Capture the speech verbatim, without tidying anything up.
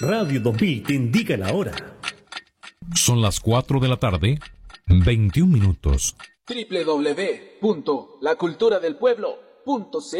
Radio dos mil te indica la hora. Son las cuatro de la tarde, veintiún minutos. doble u doble u doble u punto la cultura del pueblo punto c